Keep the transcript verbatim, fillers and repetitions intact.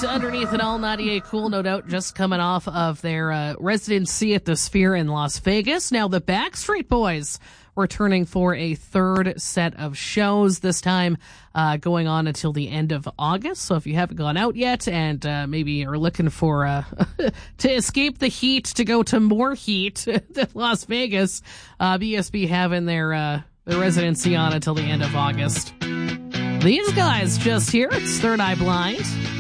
underneath it all, ninety-eight Cool, no doubt, just coming off of their uh, residency at the Sphere in Las Vegas. Now the Backstreet Boys returning for a third set of shows, this time uh, going on until the end of August. So if you haven't gone out yet and uh, maybe are looking for uh, to escape the heat, to go to more heat to Las Vegas, uh, B S B having their, uh, their residency on until the end of August. These guys just here. It's Third Eye Blind.